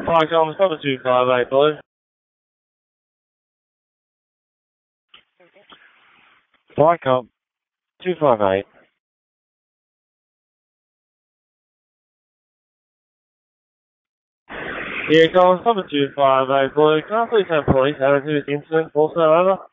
Falcon 7258, Blue. Falcon 258. Yeah, calling 7258, Blue. Can I please have police attitude incident also over?